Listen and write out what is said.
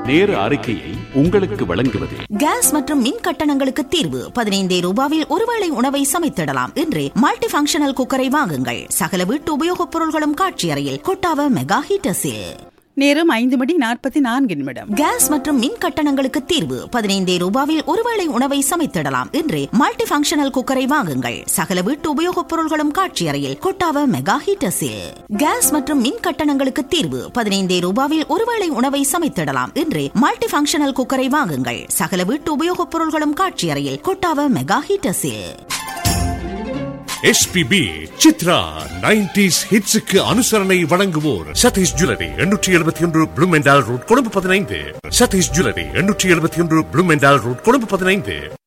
நேர அறிக்கையை உங்களுக்கு வழங்குவது கேஸ் மற்றும் மின் கட்டணங்களுக்கு தீர்வு. 15 ரூபாவில் ஒருவேளை உணவை சமைத்திடலாம். இன்று மல்டி பங்கஷனல் குக்கரை வாங்குங்கள். சகல வீட்டு உபயோகப் பொருள்களும் காட்சி அறையில் கொட்டாவ மெகா ஹீட்டர்ஸில். நேரம் 5:44. கேஸ் மற்றும் மின் கட்டணங்களுக்கு தீர்வு. 15 ரூபாவில் ஒருவேளை உணவை சமைத்திடலாம். இன்று மல்டி பங்கஷனல் குக்கரை வாங்குங்கள். சகல வீட்டு உபயோகப் பொருள்களும் காட்சி அறையில் கொட்டாவ மெகா ஹீட்டர்ஸில். கேஸ் மற்றும் மின் கட்டணங்களுக்கு தீர்வு. 15 ரூபாவில் ஒருவேளை உணவை சமைத்திடலாம். இன்று மல்டி பங்கஷனல் குக்கரை வாங்குங்கள். சகல வீட்டு உபயோகப் பொருள்களும் காட்சி அறையில் Kottawa mega ஹீட்டர்ஸில். SPB Chitra 90s ஹிட்ஸுக்கு அனுசரணை வழங்குவோர் Satish jewellery 871 Bloemendhal road, Colombo 15. Satish jewellery 871 Bloemendhal road, Colombo 15.